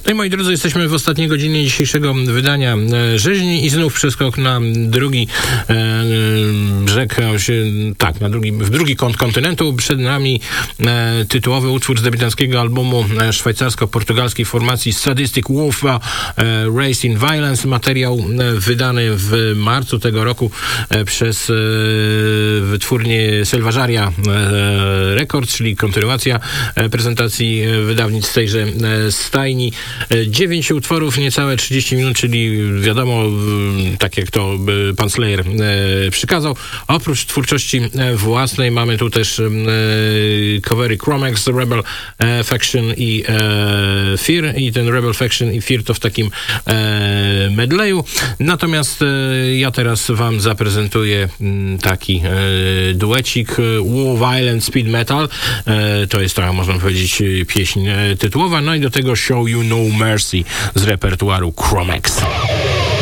No i moi drodzy, jesteśmy w ostatniej godzinie dzisiejszego wydania Rzeźni i znów przeskok na drugi brzeg, w drugi kąt kontynentu. Przed nami tytułowy utwór z debiutanckiego albumu szwajcarsko-portugalskiej formacji Sadistic Wolf, Race in Violence. Materiał wydany w marcu tego roku przez wytwórnię Selvageria Records, czyli kontynuacja prezentacji wydawnictw tejże stajni. 9 utworów, niecałe 30 minut, czyli wiadomo, tak jak to pan Slayer przykazał. Oprócz twórczości własnej mamy tu też covery Chromex, Rebel Faction i Fear, i ten Rebel Faction i Fear to w takim medleyu. Natomiast ja teraz wam zaprezentuję taki duecik War Violent Speed Metal. To jest taka, można powiedzieć, pieśń tytułowa. No i do tego Show You No Mercy z repertuaru Chromex.